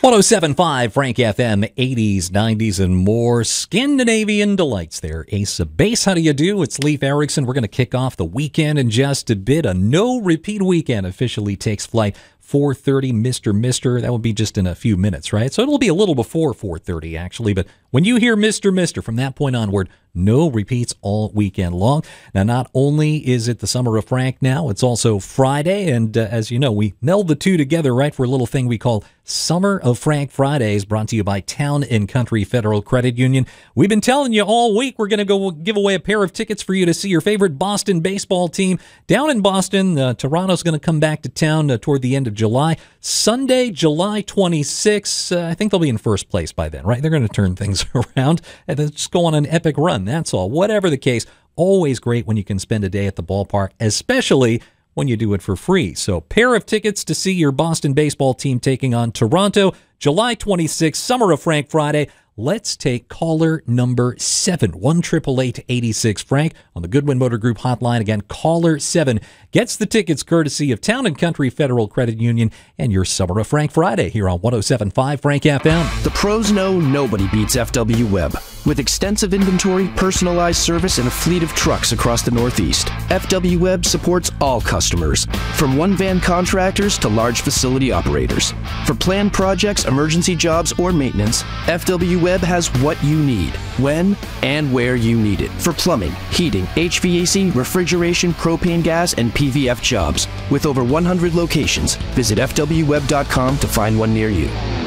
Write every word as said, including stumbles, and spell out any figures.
oh seven point five Frank F M, eighties, nineties, and more. Scandinavian delights there. Ace of Base, how do you do? It's Leif Erikson. We're going to kick off the weekend in just a bit. A no-repeat weekend officially takes flight. four thirty, Mister Mister. That will be just in a few minutes, right? So it'll be a little before four thirty, actually. But when you hear Mister Mister, from that point onward, no repeats all weekend long. Now, not only is it the Summer of Frank now, it's also Friday. And uh, as you know, we meld the two together, right, for a little thing we call Summer of Frank Fridays, brought to you by Town and Country Federal Credit Union. We've been telling you all week we're going to go give away a pair of tickets for you to see your favorite Boston baseball team down in Boston. Uh, Toronto's going to come back to town uh, toward the end of July. Sunday, July twenty-sixth. Uh, I think they'll be in first place by then, right? They're going to turn things around and then just go on an epic run. That's all. Whatever the case, always great when you can spend a day at the ballpark, especially when you do it for free. So, pair of tickets to see your Boston baseball team taking on Toronto, July twenty-sixth, Summer of Frank Friday. Let's take caller number seven, one eight eight eight, eight six Frank on the Goodwin Motor Group hotline. Again, caller seven gets the tickets courtesy of Town and Country Federal Credit Union and your Summer of Frank Friday here on one oh seven point five Frank F M. The pros know nobody beats F W Web. With extensive inventory, personalized service, and a fleet of trucks across the Northeast, F W Web supports all customers, from one-van contractors to large facility operators. For planned projects, emergency jobs, or maintenance, F W Web has what you need, when and where you need it. For plumbing, heating, H V A C, refrigeration, propane gas, and P V F jobs. With over one hundred locations, visit F W web dot com to find one near you.